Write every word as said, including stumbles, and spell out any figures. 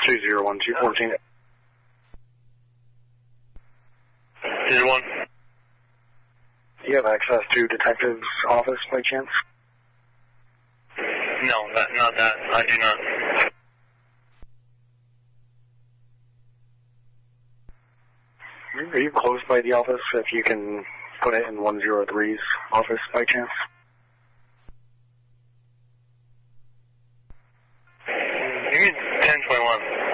two zero one two fourteen. Zero one. Do you have access to detective's office by chance? No, that, not that. I do not. Are you close by the office if you can put it in one zero three's office by chance? Give me ten twenty-one.